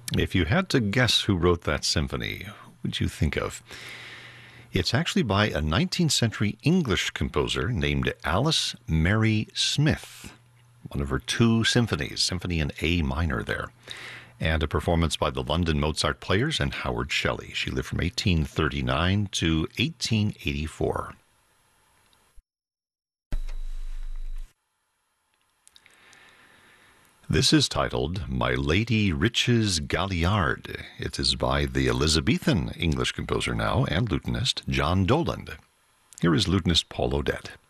If you had to guess who wrote that symphony, who would you think of? It's actually by a 19th century English composer named Alice Mary Smith, one of her two symphonies, Symphony in A minor there, and a performance by the London Mozart Players and Howard Shelley. She lived from 1839 to 1884. This is titled My Lady Rich's Galliard. It is by the Elizabethan English composer now and lutenist John Doland. Here is lutenist Paul Odette.